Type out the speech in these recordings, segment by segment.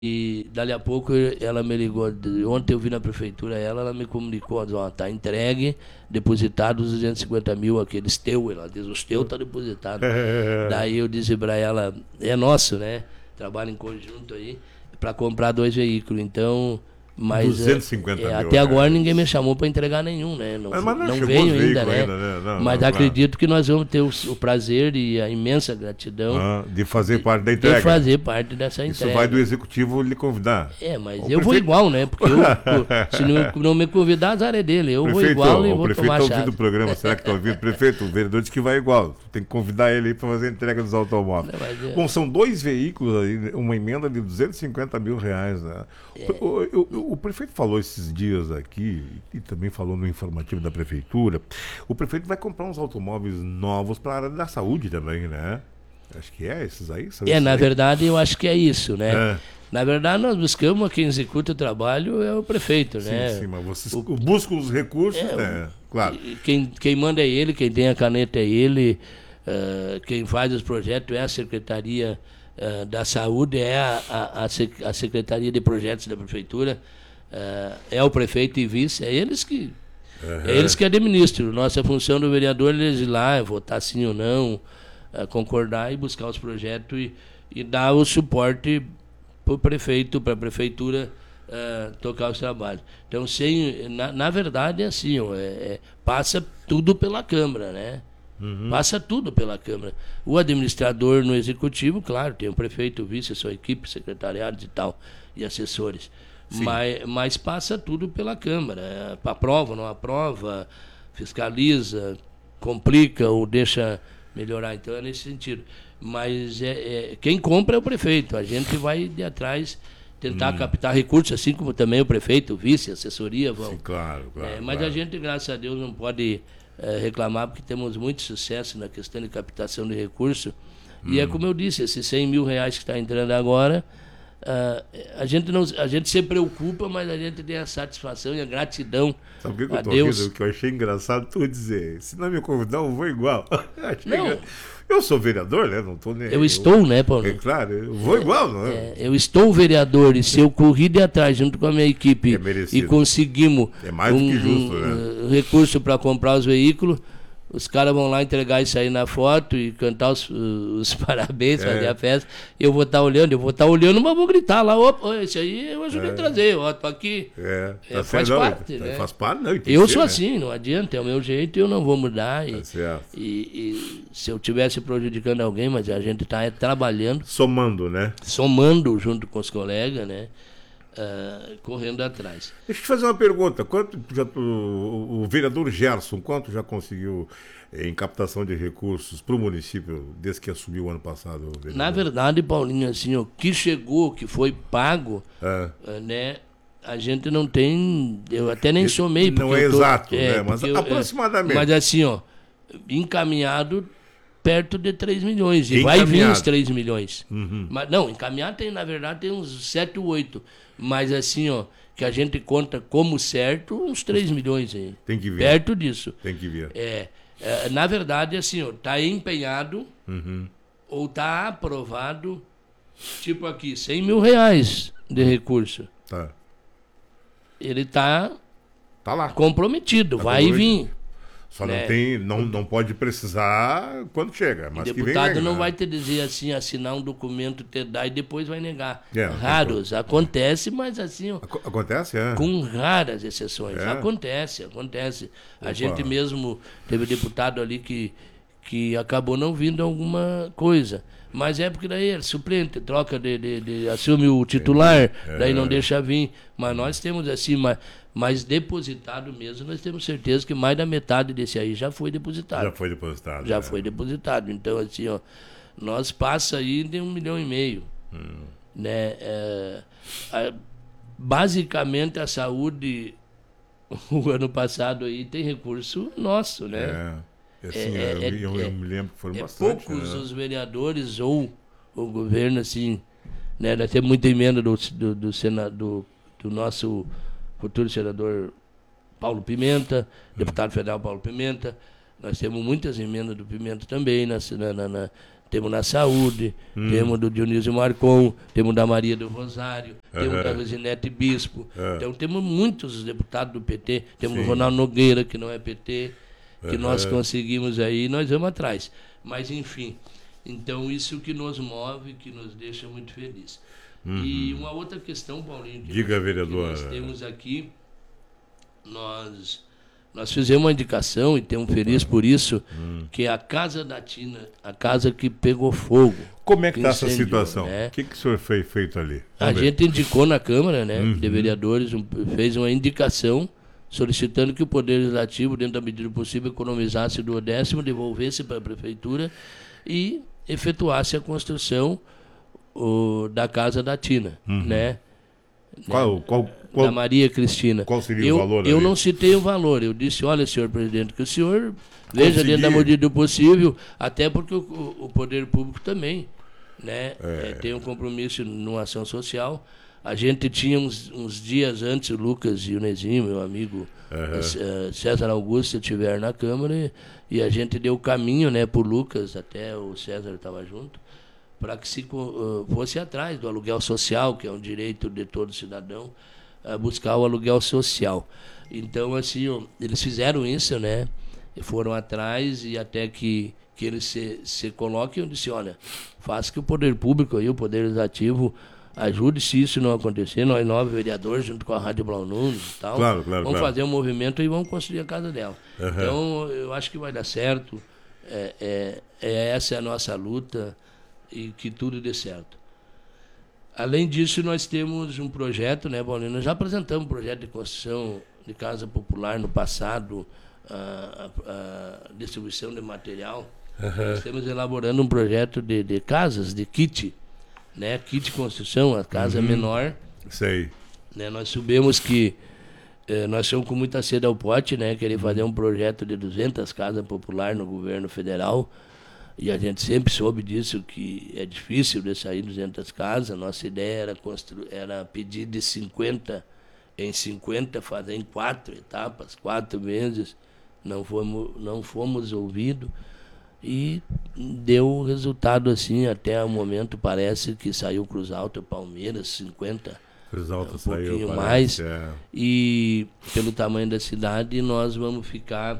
E dali a pouco ela me ligou, ontem eu vi na prefeitura ela me comunicou, ó, tá entregue, depositado os 250 mil, aqueles teu, ela diz, os teus tá depositado. Daí eu disse para ela, é nosso, né? Trabalho em conjunto aí, para comprar 2 veículos, então... Mas 250 mil até agora reais. ninguém me chamou para entregar nenhum, né? Não, Mas não chegou veio os ainda, né? veículos ainda, né? Não, mas não, acredito que nós vamos ter o prazer e a imensa gratidão de fazer parte da entrega. de fazer parte dessa Isso entrega. vai do executivo lhe convidar. Mas O eu prefeito... vou igual, né? Porque se não me convidar, azar é dele. Eu prefeito, vou igual e vou tomar O prefeito está ouvindo chave. o programa, será que está ouvindo? Prefeito, o vereador disse que vai igual. Tem que convidar ele aí para fazer a entrega dos automóveis. Bom, são 2 veículos aí, uma emenda de 250 mil reais, né? O prefeito falou esses dias aqui, e também falou no informativo da prefeitura, o prefeito vai comprar uns automóveis novos para a área da saúde também, né? Acho que esses aí. Na verdade, eu acho que é isso, né? É. Na verdade, nós buscamos, quem executa o trabalho é o prefeito, né? Sim, mas vocês buscam os recursos, claro. Quem manda é ele, quem tem a caneta é ele, quem faz os projetos é a Secretaria da Saúde, é a Secretaria de Projetos da Prefeitura, é o prefeito e vice, é eles que administram. Nossa função do vereador é legislar, votar sim ou não, concordar e buscar os projetos e dar o suporte para o prefeito, para a prefeitura tocar os trabalhos. Então, na verdade, é assim, passa tudo pela Câmara, né? Passa tudo pela Câmara. O administrador no Executivo, claro, tem o prefeito, o vice, a sua equipe, secretariado e tal, e assessores. Mas passa tudo pela Câmara. Aprova, não aprova, fiscaliza, complica ou deixa melhorar. Então é nesse sentido. Mas quem compra é o prefeito. A gente vai de atrás tentar captar recursos, assim como também o prefeito, o vice, a assessoria vão. Sim, claro. Mas claro. a gente, graças a Deus, não pode reclamar, porque temos muito sucesso na questão de captação de recursos. E é como eu disse, esses 100 mil reais que está entrando agora, a gente se preocupa, mas a gente tem a satisfação e a gratidão. Sabe o que a eu tô Deus. rindo? O que eu achei engraçado tu dizer, se não me convidar, eu vou igual. Não. Eu sou vereador, né? Não tô nem. Eu estou, né, Paulo? É claro, eu vou igual, não é? Eu estou vereador e se eu corri de atrás junto com a minha equipe e conseguimos mais do que justo, né? recurso para comprar os veículos, os caras vão lá entregar isso aí na foto e cantar os parabéns, fazer a festa. Eu vou estar olhando, mas vou gritar lá, opa, esse aí eu ajudei a trazer, ó, tô aqui. Faz parte, né? Faz parte, não. Eu sou assim, não adianta, é o meu jeito e eu não vou mudar. E se eu estivesse prejudicando alguém, mas a gente está trabalhando. Somando, né? Somando junto com os colegas, né? Correndo atrás. Deixa eu te fazer uma pergunta. O vereador Gerson, quanto já conseguiu em captação de recursos para o município desde que assumiu o ano passado? Na verdade, Paulinho, assim, o que chegou, que foi pago, né? A gente não tem. Eu até nem somei. Não é exato, né? Mas aproximadamente. Mas assim, encaminhado perto de 3 milhões. E vai vir uns 3 milhões. Mas, não, encaminhado tem, na verdade, tem uns 7 ou 8. Mas assim, que a gente conta como certo, uns 3 milhões aí. Tem que vir. Perto disso. Tem que vir. Na verdade, assim, está empenhado ou está aprovado, tipo aqui, 100 mil reais de recurso. Tá. Ele está lá. Comprometido, vai vir. Só não pode precisar quando chega. Mas o deputado não vai te dizer assim, assinar um documento, te dar e depois vai negar. Raros. Acontece, mas assim... Acontece, com raras exceções. Acontece. A gente mesmo teve deputado ali que acabou não vindo alguma coisa. Mas é porque daí é suplente, troca assume o titular, daí não deixa vir. Mas nós temos assim... Mas depositado mesmo, nós temos certeza que mais da metade desse aí já foi depositado. Já foi depositado. Então, assim, nós passa aí de 1,5 milhão. Né? Basicamente, a saúde, o ano passado aí, tem recurso nosso, né? Eu me lembro que foram bastante. Poucos os vereadores ou o governo, assim, né? Nós temos muita emenda do nosso futuro senador Paulo Pimenta, deputado federal Paulo Pimenta. Nós temos muitas emendas do Pimenta também. temos na Saúde, temos do Dionísio Marcon, temos da Maria do Rosário, temos da Rosinete Bispo. Então temos muitos deputados do PT, temos o Ronaldo Nogueira, que não é PT, que nós conseguimos aí, nós vamos atrás. Mas enfim, então isso que nos move, que nos deixa muito felizes. E uma outra questão, Paulinho, que Diga, vereador. nós temos aqui, nós fizemos uma indicação e estamos felizes por isso, que é a Casa da Tina, a casa que pegou fogo. Como é que está essa incendiou, situação? né? O que o senhor fez feito ali? A gente indicou na Câmara, né, de Vereadores, fez uma indicação solicitando que o Poder Legislativo, dentro da medida possível, economizasse do 10º, devolvesse para a Prefeitura e efetuasse a construção da Casa da Tina, né? Qual Da Maria Cristina. Qual seria o valor? Eu não citei o valor, eu disse, olha, senhor presidente, que o senhor veja dentro da medida do possível, até porque o Poder Público também, né, tem um compromisso numa ação social. A gente tinha uns dias antes, o Lucas e o Nezinho, meu amigo César Augusto, estiveram na Câmara e a gente deu o caminho, né, para o Lucas, até o César estava junto, para que se fosse atrás do aluguel social, que é um direito de todo cidadão, buscar o aluguel social. Então, assim, eles fizeram isso, né, e foram atrás e até que eles se coloquem, eu disse, olha, faça que o Poder Público, aí, o Poder Legislativo, ajude se isso não acontecer, nós 9 vereadores, junto com a Rádio Blau Nunes e tal, vamos fazer um movimento e vamos construir a casa dela. Então, eu acho que vai dar certo, essa é a nossa luta e que tudo dê certo. Além disso, nós temos um projeto, né, Paulinho? Nós já apresentamos um projeto de construção de casa popular no passado, a distribuição de material. Nós estamos elaborando um projeto de casas, de kit, né? Kit de construção, a casa menor. Sei. Né? Nós soubemos que nós somos com muita sede ao pote, né? Querer fazer um projeto de 200 casas populares no governo federal. E a gente sempre soube disso, que é difícil de sair 200 casas. A nossa ideia era pedir de 50 em 50, fazer em 4 etapas, 4 meses. Não fomos ouvidos. E deu resultado assim, até o momento parece que saiu Cruz Alta, Palmeiras, 50, Cruz Alta um saiu, pouquinho parece, mais. E pelo tamanho da cidade, nós vamos ficar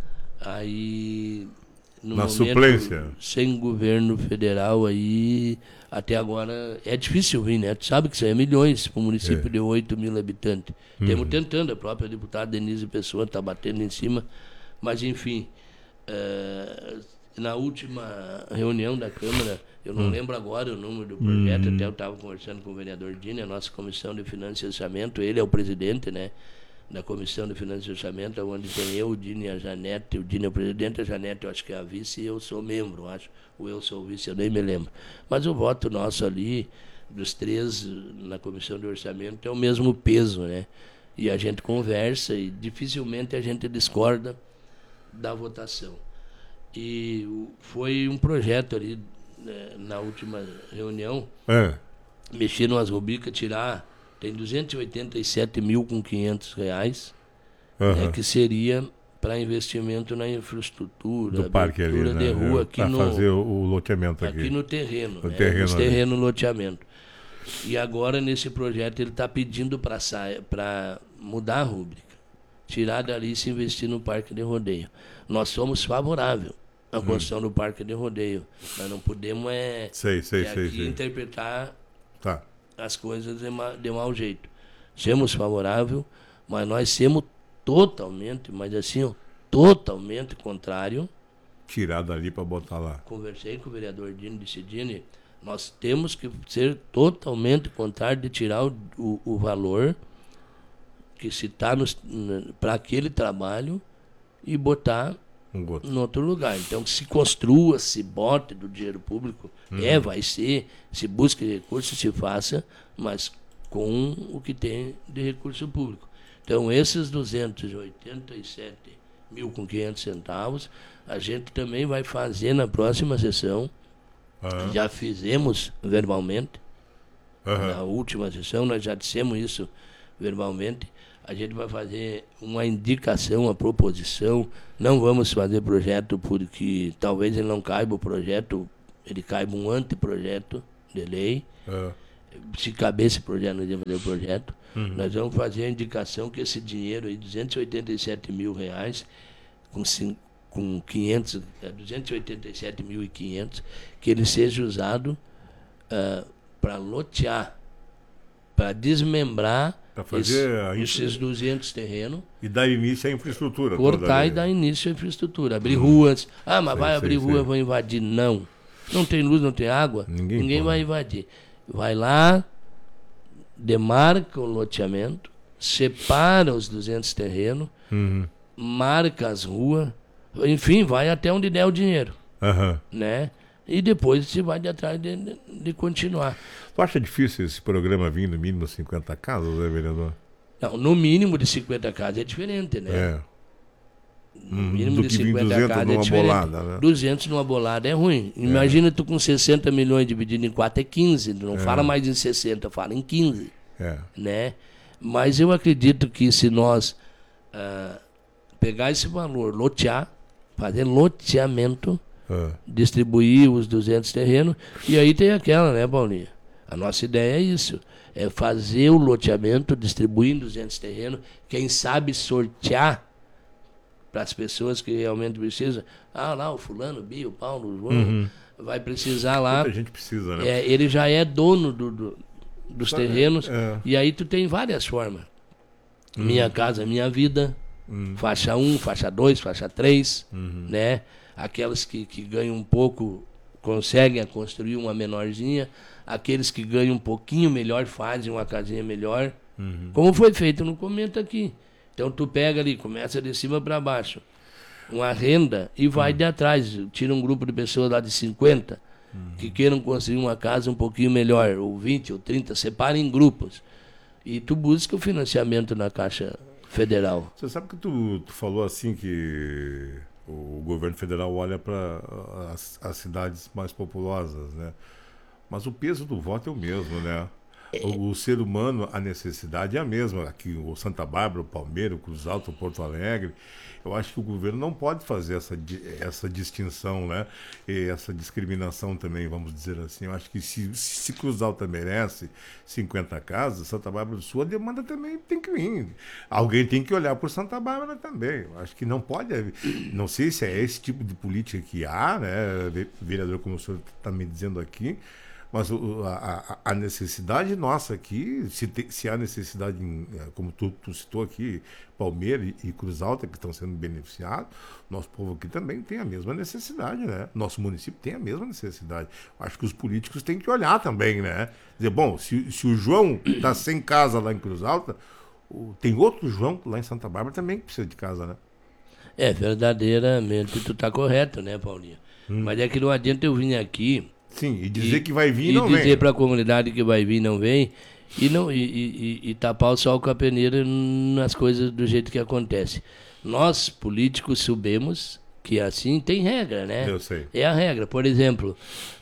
aí no na momento, suplência, sem governo federal aí, até agora é difícil vir, né? Tu sabe que isso aí é milhões para um município de 8 mil habitantes. Estamos tentando, a própria deputada Denise Pessoa está batendo em cima, mas enfim, na última reunião da Câmara, eu não lembro agora o número do projeto, até eu estava conversando com o vereador Dini, a nossa Comissão de Finanças e Orçamento, ele é o presidente, né, da Comissão de Finanças e Orçamento, onde tem eu, o Dini e a Janete. O Dini é o presidente, a Janete eu acho que é a vice e eu sou membro, acho. Ou eu sou o vice, eu nem me lembro. Mas o voto nosso ali, dos 3 na Comissão de Orçamento, é o mesmo peso, né? E a gente conversa e dificilmente a gente discorda da votação. E foi um projeto ali, né, na última reunião, mexer nas rubricas, tirar, tem 287.500 reais, né, que seria para investimento na infraestrutura, do parque ali, né, de rua, aqui para fazer o loteamento aqui. Aqui no terreno, no né, terreno loteamento. E agora, nesse projeto, ele está pedindo para mudar a rúbrica, tirar dali e se investir no parque de rodeio. Nós somos favoráveis à construção do parque de rodeio. Nós não podemos interpretar as coisas de mau jeito. Somos favoráveis, mas nós somos totalmente, mas assim, totalmente contrário. Tirar dali para botar lá. Conversei com o vereador Dini, disse, Dini, nós temos que ser totalmente contrário de tirar o valor que se está para aquele trabalho e botar em outro lugar. Então, se construa, se bote do dinheiro público, vai ser, se busque recursos, se faça, mas com o que tem de recurso público. Então, esses 287.500 centavos, a gente também vai fazer na próxima sessão. Já fizemos verbalmente. Na última sessão, nós já dissemos isso verbalmente. A gente vai fazer uma indicação, uma proposição. Não vamos fazer projeto porque talvez ele não caiba o projeto ele caiba um anteprojeto de lei. Se caber esse projeto, nós vamos fazer o projeto. Nós vamos fazer a indicação que esse dinheiro aí, R$287 mil, com 500, 287.500, que ele seja usado para lotear, para desmembrar esses 200 terrenos. E dar início à infraestrutura. Cortar e dar início à infraestrutura. Abrir ruas. Mas vai abrir rua, vão invadir. Não. Não tem luz, não tem água. Ninguém vai invadir. Vai lá, demarca o loteamento, separa os 200 terrenos, marca as ruas, enfim, vai até onde der o dinheiro. Né? E depois você vai de atrás de continuar. Tu acha difícil esse programa vir no mínimo 50 casas, né, vereador? Não, no mínimo de 50 casas é diferente, né? No mínimo de 50 casas é diferente. Bolada, né? 200 numa bolada é ruim. Imagina tu com 60 milhões dividido em 4 é 15. Tu não fala mais em 60, fala em 15. Né? Mas eu acredito que se nós pegar esse valor, lotear, fazer loteamento, distribuir os 200 terrenos, e aí tem aquela, né, Paulinha? A nossa ideia é isso, é fazer o loteamento, distribuir 200 terrenos, quem sabe sortear para as pessoas que realmente precisam. Lá o fulano, o Bio, o Paulo, o João, vai precisar lá. Muita gente precisa, né? Ele já é dono dos terrenos, e aí tu tem várias formas. Minha Casa Minha Vida, faixa 1, faixa 2, faixa 3, né? Aquelas que ganham um pouco conseguem construir uma menorzinha, aqueles que ganham um pouquinho melhor fazem uma casinha melhor, como foi feito no Comenta aqui. Então tu pega ali, começa de cima para baixo, uma renda e vai de atrás, tira um grupo de pessoas lá de 50 que queiram construir uma casa um pouquinho melhor, ou 20 ou 30, separa em grupos e tu busca o financiamento na Caixa Federal. Você sabe que tu falou assim que o governo federal olha para as cidades mais populosas, né? Mas o peso do voto é o mesmo, né? O ser humano, a necessidade é a mesma. Aqui, o Santa Bárbara, o Palmeira, o Cruz Alta, o Porto Alegre. Eu acho que o governo não pode fazer essa distinção, né? E essa discriminação também, vamos dizer assim. Eu acho que se Cruz Alta merece 50 casas, Santa Bárbara do Sul, a demanda também tem que vir. Alguém tem que olhar por Santa Bárbara também. Eu acho que não pode... Não sei se é esse tipo de política que há, né? Vereador, como o senhor está me dizendo aqui, mas a necessidade nossa aqui, se há necessidade, como tu citou aqui, Palmeira e Cruz Alta, que estão sendo beneficiados, nosso povo aqui também tem a mesma necessidade, né? Nosso município tem a mesma necessidade. Acho que os políticos têm que olhar também, né? Dizer, bom, se o João está sem casa lá em Cruz Alta, tem outro João lá em Santa Bárbara também que precisa de casa, né? Verdadeiramente tu está correto, né, Paulinho? Mas é que não adianta eu vir aqui... Sim, e dizer que vai vir e não vem. E dizer para a comunidade que vai vir e não vem, e tapar o sol com a peneira nas coisas do jeito que acontece. Nós, políticos, sabemos que assim tem regra, né? Eu sei. É a regra. Por exemplo,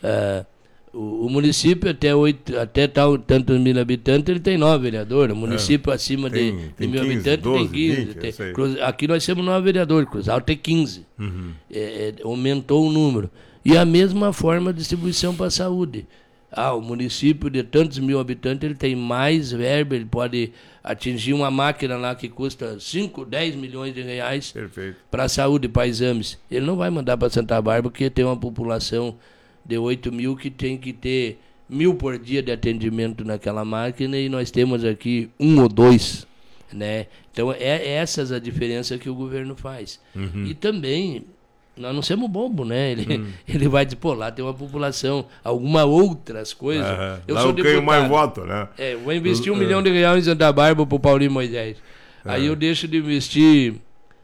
o município até tantos mil habitantes, ele tem 9 vereadores. O município acima de 1.000 habitantes 12, tem 15. Aqui nós temos 9 vereadores, Cruz Alta tem 15. Aumentou o número. E a mesma forma a distribuição para a saúde. O município de tantos mil habitantes, ele tem mais verba, ele pode atingir uma máquina lá que custa 5, 10 milhões de reais para a saúde, para exames. Ele não vai mandar para Santa Bárbara, porque tem uma população de 8 mil que tem que ter 1.000 por dia de atendimento naquela máquina, e nós temos aqui 1 ou 2, né? Então, essas a diferença que o governo faz. E também... Nós não somos bobos, né? Ele vai dizer, lá tem uma população, algumas outras coisas. Eu sou deputado. Eu mais voto, né? Vou investir R$1 milhão em Santa Bárbara pro Paulinho Moisés. Aí eu deixo de investir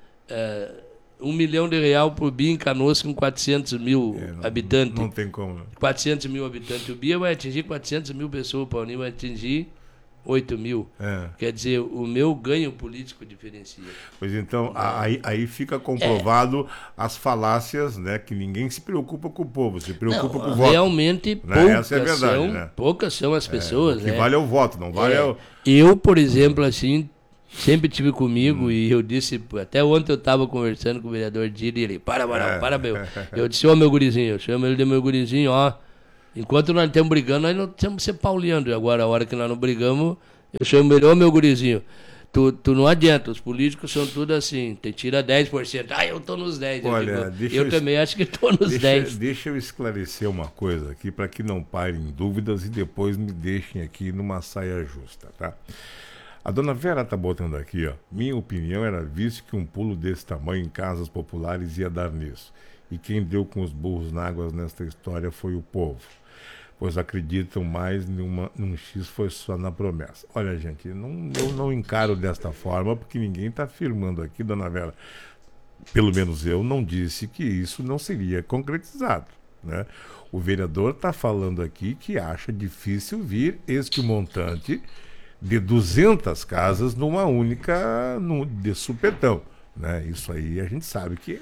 R$1 milhão pro Bia em Canoas com 400 mil habitantes. Não tem como, né? 400 mil habitantes. O Bia vai atingir 400 mil pessoas, o Paulinho vai atingir 8 mil. Quer dizer, o meu ganho político diferencia. Pois então, aí fica comprovado as falácias, né? Que ninguém se preocupa com o povo, se preocupa com o voto. Realmente, né? Essa é a verdade, né? Poucas são as pessoas. O que vale é o voto, não vale Eu, por exemplo, assim, sempre tive comigo e eu disse, até ontem eu estava conversando com o vereador Diri e ele, para, meu. Eu disse, meu gurizinho, eu chamo ele de meu gurizinho, enquanto nós estamos brigando, nós não temos que ser pauleando. E agora, a hora que nós não brigamos, eu chamo ele, meu gurizinho. Tu não adianta, os políticos são tudo assim, tira 10%. Eu tô nos 10%. Olha, eu também acho que tô nos 10%. Deixa eu esclarecer uma coisa aqui, para que não parem dúvidas e depois me deixem aqui numa saia justa, tá? A dona Vera tá botando aqui, minha opinião era visto que um pulo desse tamanho em casas populares ia dar nisso. E quem deu com os burros na água nesta história foi o povo. Pois acreditam mais num X foi só na promessa. Olha, gente, eu não encaro desta forma, porque ninguém está afirmando aqui, dona Vera, pelo menos eu não disse que isso não seria concretizado, né? O vereador está falando aqui que acha difícil vir este montante de 200 casas numa única, de supetão, né? Isso aí a gente sabe que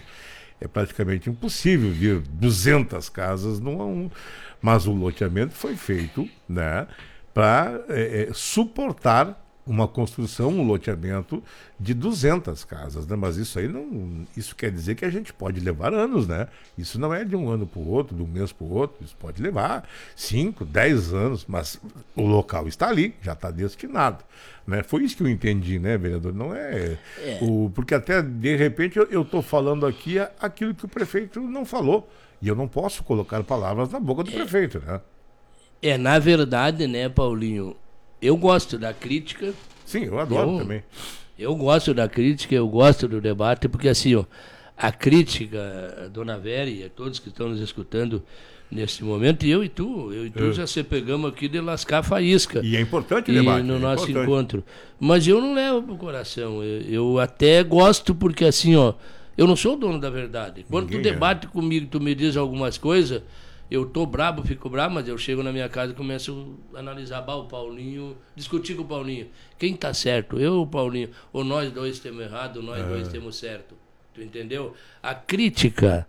é praticamente impossível vir 200 casas numa mas o loteamento foi feito, né, para suportar uma construção, um loteamento de 200 casas, né? Mas isso aí isso quer dizer que a gente pode levar anos, né? Isso não é de um ano para o outro, de um mês para o outro, isso pode levar 5, 10 anos, mas o local está ali, já está destinado, né? Foi isso que eu entendi, né, vereador? Não porque até de repente eu estou falando aqui aquilo que o prefeito não falou. E eu não posso colocar palavras na boca do prefeito, né? Na verdade, né, Paulinho, eu gosto da crítica. Sim, eu adoro também. Eu gosto da crítica, eu gosto do debate, porque assim, a crítica, dona Vera e a todos que estão nos escutando nesse momento, e eu e tu já se pegamos aqui de lascar a faísca. E é importante o debate. No nosso encontro. Mas eu não levo pro coração. Eu até gosto porque assim, eu não sou o dono da verdade. Quando tu debate comigo, tu me diz algumas coisas, eu tô brabo, fico brabo, mas eu chego na minha casa e começo a analisar o Paulinho, discutir com o Paulinho. Quem tá certo? Eu ou o Paulinho? Ou nós dois temos errado, ou nós dois temos certo? Tu entendeu? A crítica,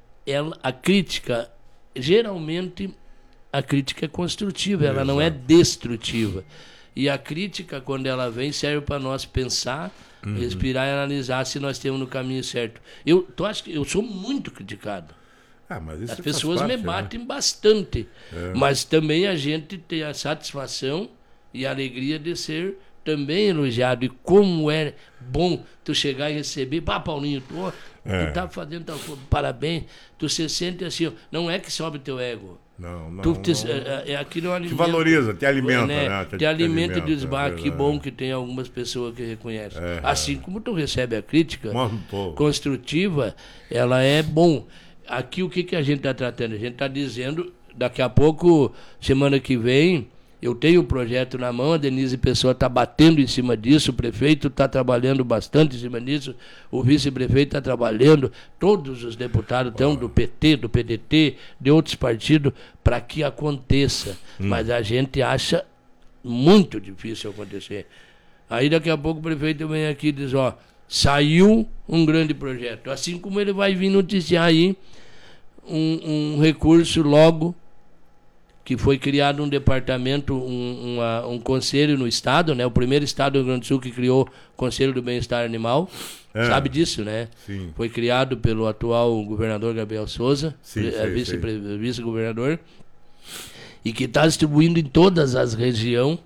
geralmente, a crítica é construtiva, ela não é destrutiva. E a crítica, quando ela vem, serve para nós pensar, respirar e analisar se nós estamos no caminho certo. Tu acha que eu sou muito criticado? Mas as pessoas me batem bastante. Mas também a gente tem a satisfação e a alegria de ser também elogiado. E como é bom tu chegar e receber, Paulinho, tu tá fazendo tal coisa, parabéns. Tu se sente assim, não é que sobe teu ego. Não. Aquilo é um alimento. Te valoriza, te alimenta, né? Te alimenta e diz, que bom que tem algumas pessoas que reconhecem. Assim como tu recebe a crítica construtiva, ela é bom. Aqui o que a gente está tratando? A gente está dizendo, daqui a pouco, semana que vem, eu tenho um projeto na mão, a Denise Pessoa está batendo em cima disso, o prefeito está trabalhando bastante em cima disso, o vice-prefeito está trabalhando, todos os deputados estão do PT, do PDT, de outros partidos, para que aconteça. Mas a gente acha muito difícil acontecer. Aí daqui a pouco o prefeito vem aqui e diz, saiu um grande projeto. Assim como ele vai vir noticiar aí um recurso logo, que foi criado um departamento, um conselho no estado, né? O primeiro estado do Rio Grande do Sul que criou o Conselho do Bem-Estar Animal. Sabe disso, né? Sim. Foi criado pelo atual governador Gabriel Souza, vice-governador, e que está distribuindo em todas as regiões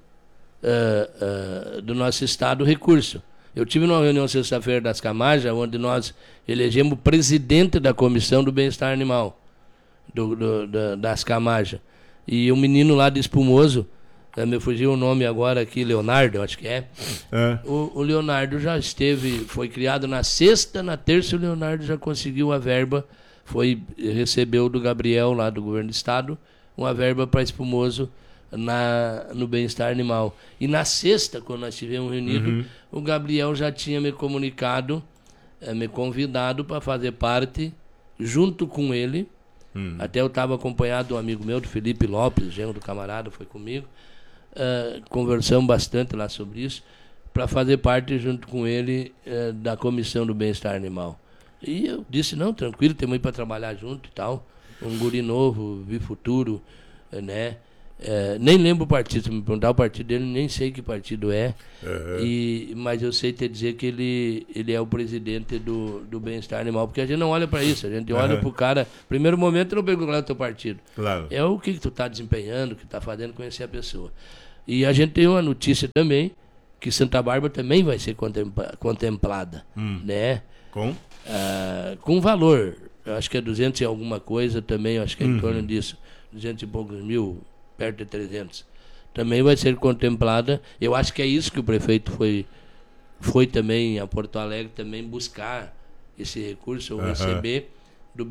do nosso estado o recurso. Eu tive numa reunião sexta-feira das Camajas, onde nós elegemos o presidente da Comissão do Bem-Estar Animal das Camajas. E um menino lá de Espumoso, me fugiu o nome agora aqui, Leonardo, acho que é. O Leonardo já foi criado na sexta, na terça o Leonardo já conseguiu a verba, recebeu do Gabriel, lá do governo do estado, uma verba para Espumoso no bem-estar animal. E na sexta, quando nós estivemos reunidos, o Gabriel já tinha me comunicado, me convidado para fazer parte, junto com ele. Até eu estava acompanhado de um amigo meu, do Felipe Lopes, genro do camarada, foi comigo. Conversamos bastante lá sobre isso, para fazer parte, junto com ele, da Comissão do Bem-Estar Animal. E eu disse, não, tranquilo, temos aí para trabalhar junto e tal. Um guri novo, vi futuro, né? Nem lembro o partido, se me perguntar o partido dele, nem sei que partido é. Mas eu sei te dizer que ele é o presidente do Bem-Estar Animal, porque a gente não olha para isso, a gente olha para o cara. Primeiro momento, não pergunta lá do teu partido. Claro. É o que tu está desempenhando, o que tu está fazendo, conhecer a pessoa. E a gente tem uma notícia também, que Santa Bárbara também vai ser contemplada, né? Com valor. Eu acho que é 200 e alguma coisa também, eu acho que é em torno disso. 200 e poucos mil, perto de 300. Também vai ser contemplada. Eu acho que é isso que o prefeito foi também a Porto Alegre também buscar esse recurso, ou receber do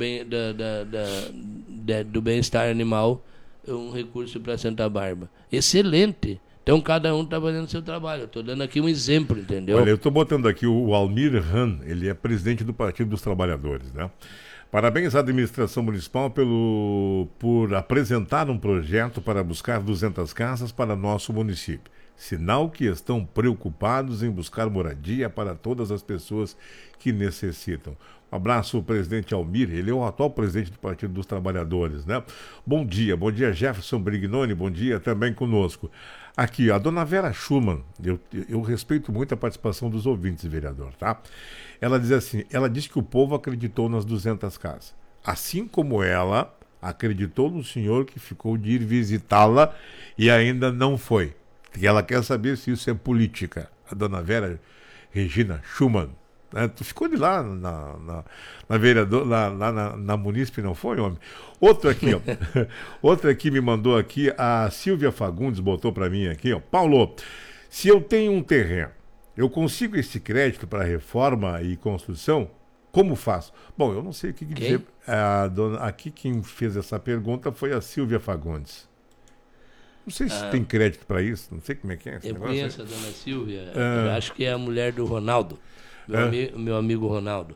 bem-estar animal um recurso para Santa Bárbara. Excelente. Então cada um está fazendo seu trabalho. Eu estou dando aqui um exemplo, entendeu? Olha, eu estou botando aqui o Almir Han, ele é presidente do Partido dos Trabalhadores, né? Parabéns à administração municipal por apresentar um projeto para buscar 200 casas para nosso município. Sinal que estão preocupados em buscar moradia para todas as pessoas que necessitam. Um abraço, presidente Almir, ele é o atual presidente do Partido dos Trabalhadores, né? Bom dia Jefferson Brignoni, bom dia também conosco. Aqui, a dona Vera Schumann, eu respeito muito a participação dos ouvintes, vereador, tá? Ela diz assim, ela diz que o povo acreditou nas 200 casas, assim como ela acreditou no senhor que ficou de ir visitá-la e ainda não foi. E ela quer saber se isso é política. A dona Vera Regina Schumann, né? Tu ficou de lá na vereador, lá na Munícipe, não foi, homem? Outro aqui, ó. Outro aqui me mandou aqui, a Silvia Fagundes botou para mim aqui, ó. Paulo, se eu tenho um terreno, eu consigo esse crédito para reforma e construção? Como faço? Bom, eu não sei o que dizer. Aqui quem fez essa pergunta foi a Silvia Fagundes. Não sei se tem crédito para isso, não sei como é que é. Eu conheço a dona Silvia, eu acho que é a mulher do Ronaldo, meu amigo Ronaldo.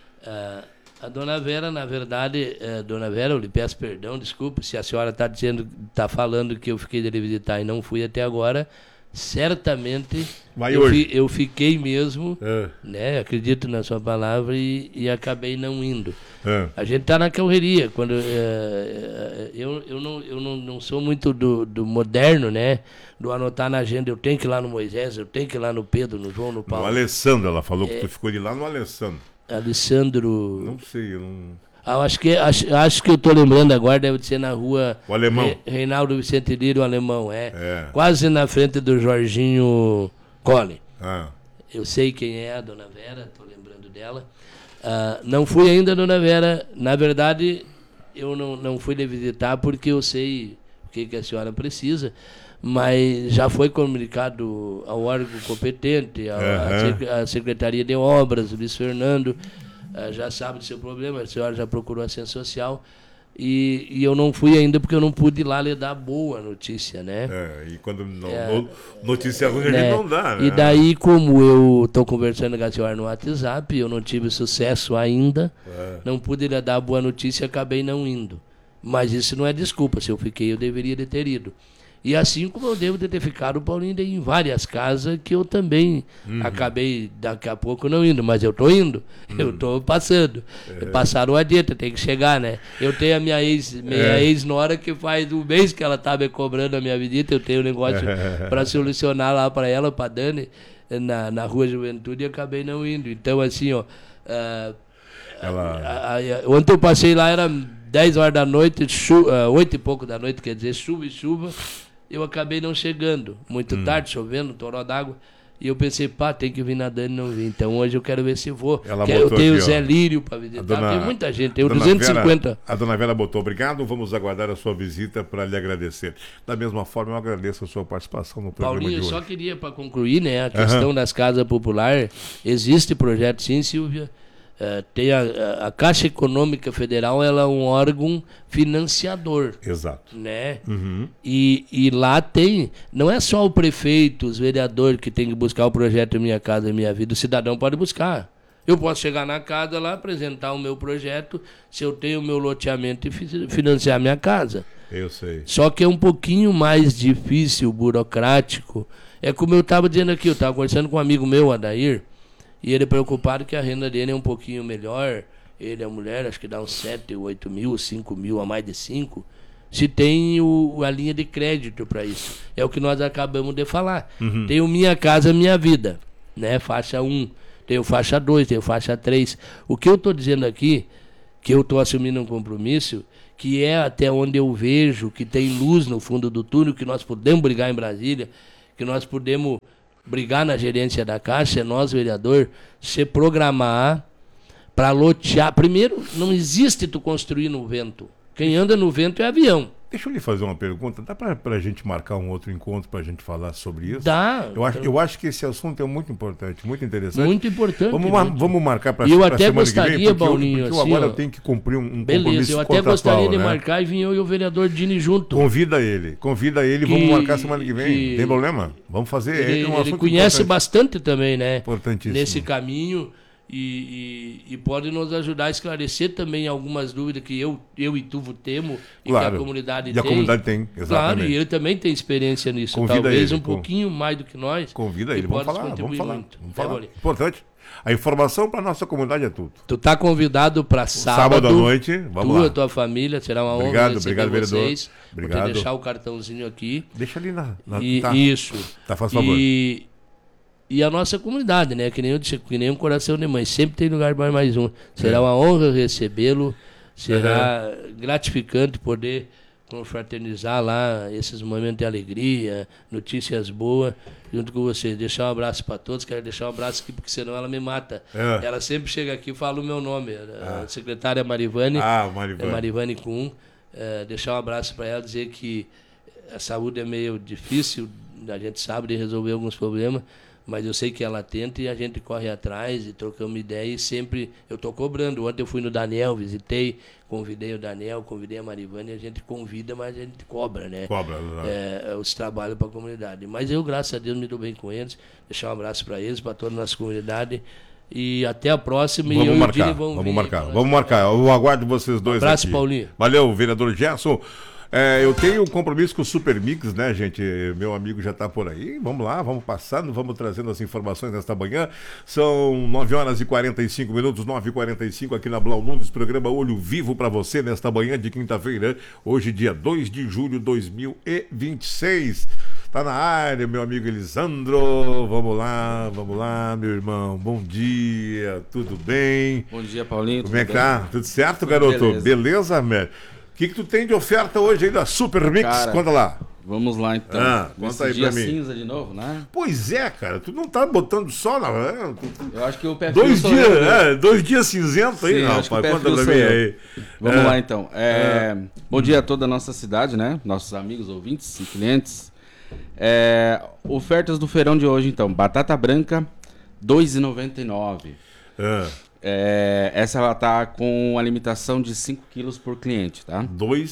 A dona Vera, na verdade, dona Vera, eu lhe peço perdão, desculpe, se a senhora está falando que eu fiquei de lhe visitar e não fui até agora, certamente eu fiquei mesmo, né, acredito na sua palavra e acabei não indo. A gente está na correria, quando eu não sou muito do moderno, né, do anotar na agenda, eu tenho que ir lá no Moisés, eu tenho que ir lá no Pedro, no João, no Paulo. No Alessandro, ela falou que tu ficou de lá no Alessandro. Alessandro... Não sei, eu não... acho que eu estou lembrando agora, deve ser na rua o Alemão. Reinaldo Vicente Lírio, o Alemão, quase na frente do Jorginho Cole. Eu sei quem é a dona Vera, estou lembrando dela. Não fui ainda, dona Vera, na verdade eu não fui lhe visitar porque eu sei o que a senhora precisa, mas já foi comunicado ao órgão competente, à Secretaria de Obras, o Luiz Fernando, já sabe do seu problema, a senhora já procurou a Ciência Social e eu não fui ainda porque eu não pude ir lá lhe dar boa notícia, né? E quando notícia ruim a gente não dá, né? E daí, como eu estou conversando com a senhora no WhatsApp, eu não tive sucesso ainda, não pude lhe dar boa notícia e acabei não indo. Mas isso não é desculpa, se eu fiquei eu deveria ter ido. E assim como eu devo ter ficado, Paulinho, em várias casas que eu também acabei daqui a pouco não indo, mas eu estou indo, eu estou passando. Passaram a dieta, tem que chegar, né? Eu tenho a minha ex-nora que faz um mês que ela está me cobrando a minha visita, eu tenho um negócio para solucionar lá para ela, para Dani, na Rua Juventude, e acabei não indo. Então, assim, ó, ontem eu passei lá, era 10 horas da noite, 8 e pouco da noite, quer dizer, chuva e chuva. Eu acabei não chegando, muito tarde, chovendo, toró d'água. E eu pensei, tem que vir na Dani, não vi. Então hoje eu quero ver se vou. Eu tenho o Zé Lírio para visitar, tem muita gente, tem 250. A dona Vera botou, obrigado, vamos aguardar a sua visita para lhe agradecer. Da mesma forma, eu agradeço a sua participação no programa Paulinho, de hoje. só queria, para concluir, né, a questão das casas populares, existe projeto sim, Silvia. Tem a Caixa Econômica Federal, ela é um órgão financiador. Exato. Né? E lá tem, não é só o prefeito, os vereadores que tem que buscar o projeto Minha Casa Minha Vida, o cidadão pode buscar. Eu posso chegar na casa lá, apresentar o meu projeto, se eu tenho o meu loteamento e financiar minha casa. Eu sei. Só que é um pouquinho mais difícil, burocrático. É como eu estava dizendo aqui, eu estava conversando com um amigo meu, Adair, e ele é preocupado que a renda dele é um pouquinho melhor. Ele, a mulher, acho que dá uns 7, 8 mil, 5 mil, a mais de 5. se tem a linha de crédito para isso. É o que nós acabamos de falar. Tenho Minha Casa Minha Vida, né? Faixa 1, tenho faixa 2, tenho faixa 3. O que eu estou dizendo aqui, que eu estou assumindo um compromisso, que é até onde eu vejo que tem luz no fundo do túnel, que nós podemos brigar em Brasília, que nós podemos brigar na gerência da Caixa, é nós, vereador, se programar para lotear. Primeiro, não existe tu construir no vento. Quem anda no vento é avião. Deixa eu lhe fazer uma pergunta. Dá para a gente marcar um outro encontro para a gente falar sobre isso? Dá. Eu acho que esse assunto é muito importante, muito interessante. Muito importante. Vamos marcar para a semana que vem. Eu até gostaria, Paulinho, porque agora eu tenho que cumprir um compromisso. Beleza, eu até gostaria de marcar e vir eu e o vereador Dini junto. Convida ele, vamos marcar semana que vem. Tem problema? Vamos fazer. Ele conhece bastante também, né? Importantíssimo. Nesse caminho. E pode nos ajudar a esclarecer também algumas dúvidas que eu e tu temos e claro, que a comunidade tem. E a comunidade tem, exatamente. Claro, e ele também tem experiência nisso. Convida talvez ele, um pouquinho mais do que nós. Convida ele, vamos falar. Muito. Importante. A informação para a nossa comunidade é tudo. Tu tá convidado para sábado à noite, vamos lá. Tu e a tua família, será uma honra receber vocês. Obrigado. Vou te deixar o cartãozinho aqui. Deixa ali na Isso. Tá, faz favor. E a nossa comunidade, né? Que nem um coração de mãe. Sempre tem lugar para mais um. Será uma honra recebê-lo. Será gratificante poder confraternizar lá esses momentos de alegria, notícias boas, junto com vocês. Deixar um abraço para todos. Quero deixar um abraço aqui, porque senão ela me mata. Ela sempre chega aqui e fala o meu nome. A secretária Marivane. Marivane Kuhn. Deixar um abraço para ela, dizer que a saúde é meio difícil, a gente sabe de resolver alguns problemas, mas eu sei que ela tenta e a gente corre atrás e trocamos ideia e sempre eu estou cobrando. Ontem eu fui no Daniel, visitei, convidei o Daniel, convidei a Marivane, a gente convida, mas a gente cobra, né? Os trabalhos para a comunidade. Mas eu, graças a Deus, me dou bem com eles. Deixar um abraço para eles, para toda a nossa comunidade. E até a próxima. Vamos marcar. Eu aguardo vocês dois abraço, aqui. Paulinho. Valeu, vereador Gerson. Eu tenho um compromisso com o Super Mix, né, gente? Meu amigo já está por aí. Vamos lá, vamos passando, vamos trazendo as informações nesta manhã. São 9 horas e 45 minutos, 9h45 aqui na Blau Nunes, programa Olho Vivo para você nesta manhã de quinta-feira, hoje dia 2 de julho de 2026. Tá na área, meu amigo Elisandro. Vamos lá, meu irmão. Bom dia, tudo bem? Bom dia, Paulinho. Como é que tá? Tudo certo, garoto? Beleza, Mer? O que tu tem de oferta hoje aí da Super Mix? Cara, conta lá. Vamos lá, então. Conta aí pra mim. Cinza de novo, né? Pois é, cara. Tu não tá botando só na... Eu acho que o pé 2 dias cinzentos aí, rapaz. Conta pra mim aí. Vamos lá, então. Bom dia a toda a nossa cidade, né? Nossos amigos, ouvintes e clientes. Ofertas do feirão de hoje, então. Batata branca, R$ 2,99. Essa ela tá com a limitação de 5 quilos por cliente, tá?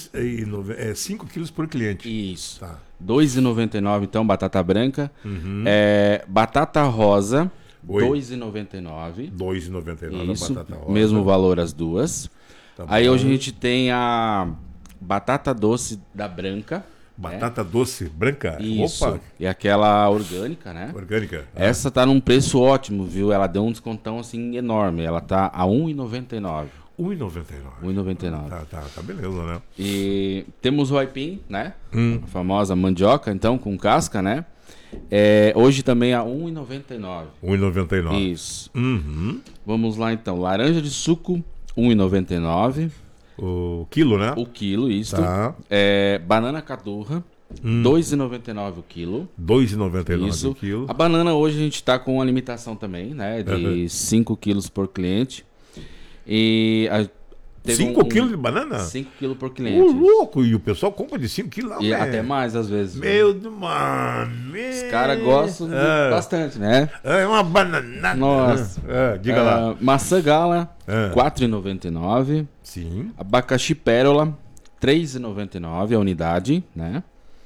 5 quilos por cliente. Isso. Tá. R$ 2,99, então, batata branca. Batata rosa, R$ 2,99. R$ 2,99 Isso, a batata rosa. Mesmo valor as duas. Tá aí bom. hoje a gente tem a batata doce da branca. Batata doce branca? Isso. Opa! E aquela orgânica, né? Orgânica. Essa tá num preço ótimo, viu? Ela deu um descontão assim enorme. Ela tá a R$ 1,99. R$ 1,99. R$ 1,99. Tá beleza, né? E temos o aipim, né? A famosa mandioca, então, com casca, né? Hoje também a R$ 1,99. R$ 1,99. Isso. Vamos lá, então. Laranja de suco, R$ 1,99. O quilo, né? O quilo, isso. Tá. Banana cadurra, R$ 2,99 o quilo. R$ 2,99 isso. o quilo. A banana hoje a gente está com uma limitação também, né? De 5 quilos por cliente. E 5 quilos de banana? 5 quilos por cliente. Louco! E o pessoal compra de 5 quilos lá, e até mais, às vezes. Meu Deus, mano! Os caras gostam bastante, né? É uma banana. Nossa. Diga lá. Maçã gala, R$ 4,99. Sim. Abacaxi pérola, R$ 3,99 a unidade, né?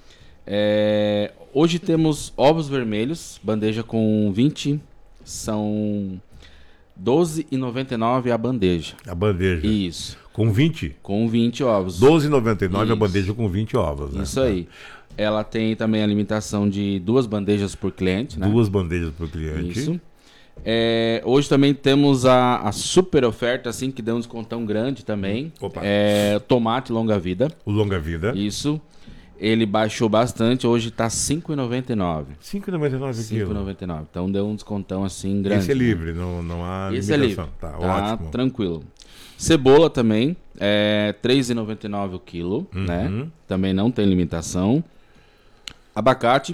Hoje temos ovos vermelhos, bandeja com 20, são R$ 12,99 a bandeja. A bandeja. Isso. Com 20? Com 20 ovos. R$ 12,99 a bandeja com 20 ovos, né? Isso aí. Ela tem também a limitação de 2 bandejas por cliente, né? 2 bandejas por cliente. Isso. Hoje também temos a super oferta, assim, que deu um descontão grande também. Opa. Tomate longa-vida. O longa-vida. Isso. Ele baixou bastante, hoje está R$ 5,99. R$ 5,99 quilo. 5,99. Então deu um descontão assim grande. Esse é livre, não há Esse limitação. É livre. Tá ótimo. Tranquilo. Cebola também, R$ 3,99 o quilo, né? Também não tem limitação. Abacate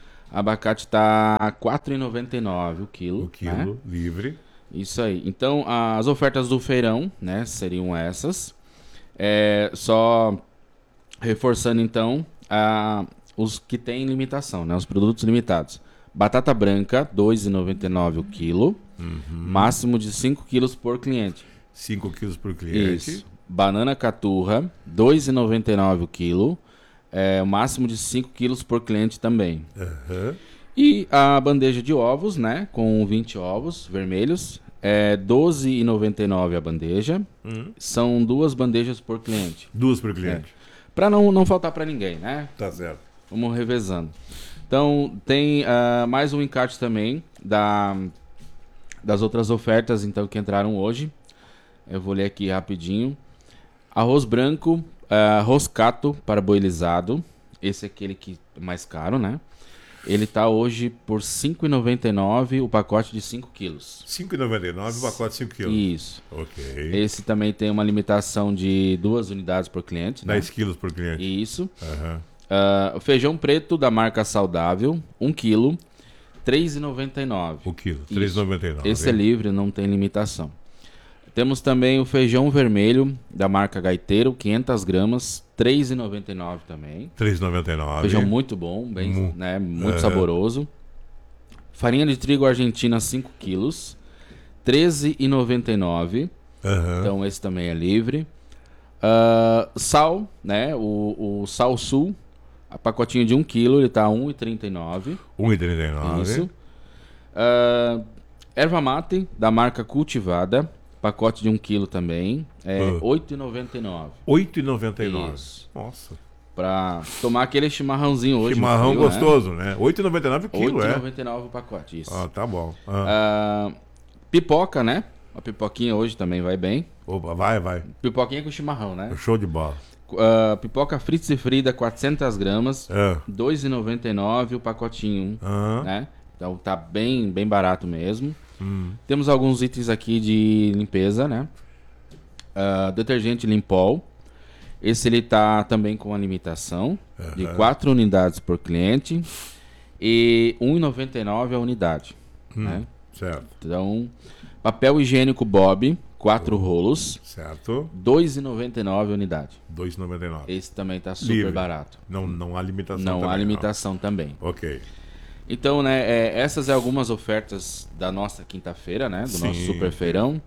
está R$ 4,99 o quilo. O quilo, né? livre. Isso aí. Então, as ofertas do feirão, né, seriam essas. Só reforçando, então, os que têm limitação, né, os produtos limitados. Batata branca, R$ 2,99 o quilo. Máximo de 5 quilos por cliente. 5 quilos por cliente. Isso. Banana caturra, R$ 2,99 o quilo. O máximo de 5 quilos por cliente também. E a bandeja de ovos, né? Com 20 ovos vermelhos. R$ 12,99 a bandeja. São 2 bandejas por cliente. 2 por cliente. Para não faltar para ninguém, né? Tá certo. Vamos revezando. Então, tem mais um encarte também das outras ofertas então, que entraram hoje. Eu vou ler aqui rapidinho. Arroz branco, roscato paraboilizado. Esse é aquele que é mais caro, né? Ele tá hoje por R$ 5,99 o pacote de 5 quilos. R$ 5,99 o pacote de 5 quilos. Isso. Ok. Esse também tem uma limitação de 2 unidades por cliente. 10 né? quilos por cliente. Isso. Feijão preto da marca Saudável, 1 quilo, R$ 3,99. O quilo, R$ 3,99. Esse é livre, não tem limitação. Temos também o feijão vermelho da marca Gaiteiro, 500 gramas, R$ 3,99 também. R$ 3,99. Feijão muito bom, bem, muito saboroso. Farinha de trigo argentina, 5 quilos, R$ 13,99. Então esse também é livre. Sal, né? O Sal Sul, a pacotinho de 1 quilo, ele está R$ 1,39. R$ 1,39. Isso. Erva mate da marca Cultivada. Pacote de 1 quilo também. R$ 8,99. R$ 8,99. Isso. Nossa. Pra tomar aquele chimarrãozinho hoje. Chimarrão frio, gostoso, né? R$ 8,99 o quilo, R$ 8,99 o pacote, isso. Tá bom. Pipoca, né? A pipoquinha hoje também vai bem. Opa, vai. Pipoquinha com chimarrão, né? Show de bola. Pipoca Fritz e Frida, 400 gramas. R$ 2,99 o pacotinho, né? Então tá bem barato mesmo. Temos alguns itens aqui de limpeza, né? Detergente Limpol. Esse ele tá também com a limitação de 4 unidades por cliente e R$ 1,99 a unidade. Né? Certo. Então, papel higiênico Bob, 4 rolos. Certo. R$ 2,99 a unidade. R$ 2,99. Esse também tá super Livre. barato. Não há limitação Não também. há limitação também. Ok. Então, né, essas são algumas ofertas da nossa quinta-feira, né? Do nosso super feirão.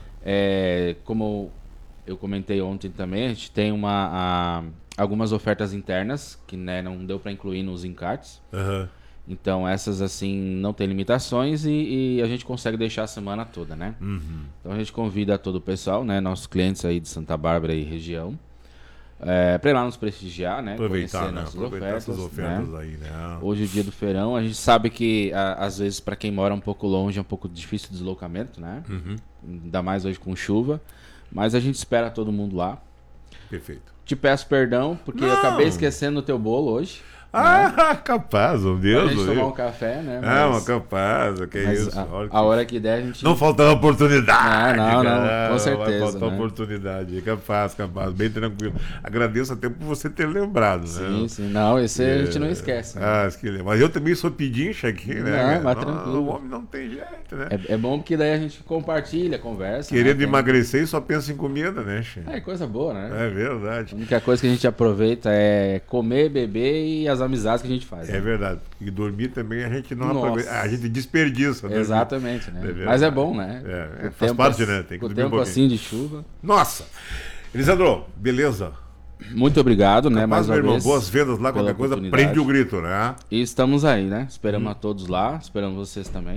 Como eu comentei ontem também, a gente tem algumas ofertas internas que, né, não deu para incluir nos encartes. Então, essas, assim, não tem limitações e a gente consegue deixar a semana toda, né? Então, a gente convida todo o pessoal, né? Nossos clientes aí de Santa Bárbara e região. Para ir lá nos prestigiar, né? Aproveitar, nossas aproveitar essas ofertas, né? Aí, né? Hoje é o dia do feirão, a gente sabe que às vezes para quem mora um pouco longe é um pouco difícil o deslocamento, né? Ainda mais hoje com chuva, mas a gente espera todo mundo lá. Perfeito. Te peço perdão, porque eu acabei esquecendo o teu bolo hoje. Capaz, meu Deus. Pra gente tomar um café, né? Mas capaz, que é isso. A hora que der, a gente... Não faltava oportunidade. Não, com certeza. Não faltou oportunidade. Capaz, bem tranquilo. Agradeço até por você ter lembrado, né? Sim. Não, esse a gente não esquece. Né? Mas eu também sou pedincha aqui, né? Não, mas tranquilo. O homem não tem jeito, né? É bom porque daí a gente compartilha, conversa. Querendo emagrecer e só pensa em comida, né, Che? É coisa boa, né? É verdade. A única coisa que a gente aproveita é comer, beber e as amizades que a gente faz. É verdade. E dormir também a gente não aproveita. A gente desperdiça. Né? Exatamente, né? Mas é bom, né? Faz parte, né? Tem que o dormir tempo assim de chuva. Nossa! Elisandro, beleza? Muito obrigado, né? Mais uma vez. Boas vendas lá, qualquer coisa, prende o grito, né? E estamos aí, né? Esperamos a todos lá, esperamos vocês também, né?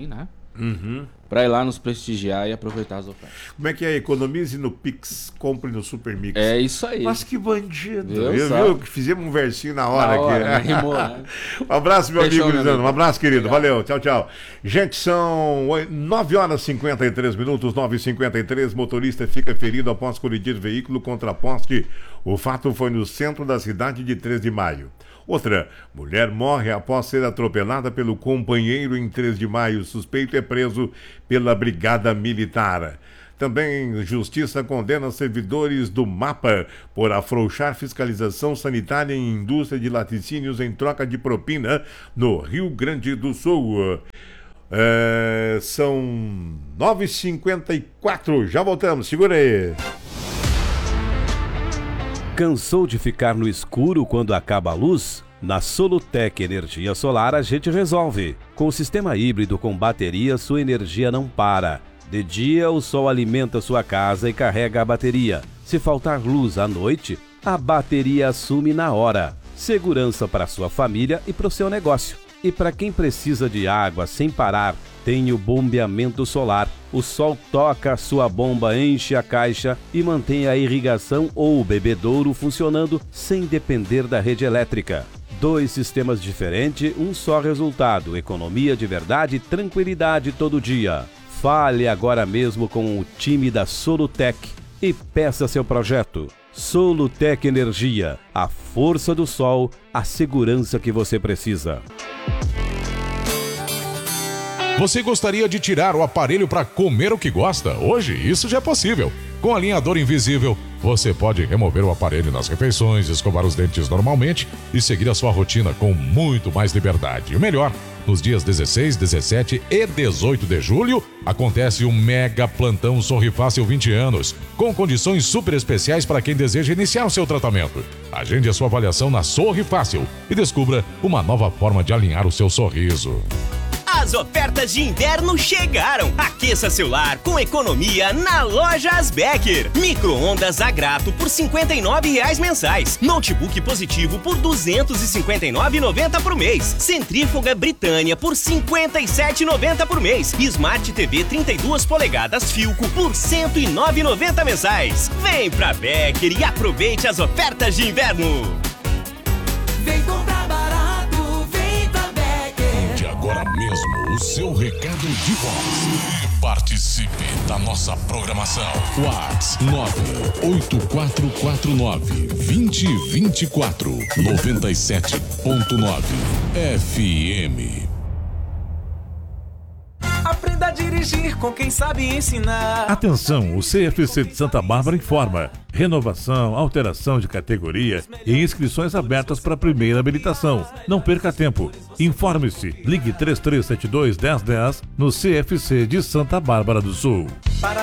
para ir lá nos prestigiar e aproveitar as ofertas. Como é que é? Economize no Pix, compre no Super Mix. É isso aí. Mas que bandido. Viu Que fizemos um versinho na hora aqui. Né? Rimou, né? Um abraço, meu Fechou, amigo meu Lisandro. amigo. Um abraço, querido. Obrigado. Valeu. Tchau, tchau. Gente, são 9 horas e 53 minutos, 9h53. Motorista fica ferido após colidir veículo contra poste. O fato foi no centro da cidade de 3 de maio. Outra, mulher morre após ser atropelada pelo companheiro em 3 de maio. Suspeito é preso pela Brigada Militar. Também, Justiça condena servidores do MAPA por afrouxar fiscalização sanitária em indústria de laticínios em troca de propina no Rio Grande do Sul. São 9h54. Já voltamos. Segura aí. Cansou de ficar no escuro quando acaba a luz? Na Solutec Energia Solar a gente resolve. Com o sistema híbrido com bateria, sua energia não para. De dia, o sol alimenta sua casa e carrega a bateria. Se faltar luz à noite, a bateria assume na hora. Segurança para sua família e para o seu negócio. E para quem precisa de água sem parar, tem o bombeamento solar. O sol toca a sua bomba, enche a caixa e mantém a irrigação ou o bebedouro funcionando sem depender da rede elétrica. 2 sistemas diferentes, um só resultado: economia de verdade e tranquilidade todo dia. Fale agora mesmo com o time da Solutec e peça seu projeto. Solutec Energia, a força do sol, a segurança que você precisa. Você gostaria de tirar o aparelho para comer o que gosta? Hoje isso já é possível. Com alinhador invisível, você pode remover o aparelho nas refeições, escovar os dentes normalmente e seguir a sua rotina com muito mais liberdade. E o melhor, nos dias 16, 17 e 18 de julho, acontece o Mega Plantão Sorri Fácil 20 anos, com condições super especiais para quem deseja iniciar o seu tratamento. Agende a sua avaliação na Sorri Fácil e descubra uma nova forma de alinhar o seu sorriso. As ofertas de inverno chegaram. Aqueça seu lar com economia na Lojas Becker. Micro-ondas a grato por R$ 59,00 mensais. Notebook positivo por R$ 259,90 por mês. Centrífuga Britânia por R$ 57,90 por mês. Smart TV 32 polegadas Philco por R$ 109,90 mensais. Vem pra Becker e aproveite as ofertas de inverno. Vem comprar barato, vem pra Becker. Agora mesmo o seu recado de voz. E participe da nossa programação. WhatsApp 98449-2024 97.9 FM. Aprenda a dirigir com quem sabe ensinar. Atenção, o CFC de Santa Bárbara informa: renovação, alteração de categoria e inscrições abertas para a primeira habilitação. Não perca tempo. Informe-se. Ligue 3372-1010 no CFC de Santa Bárbara do Sul.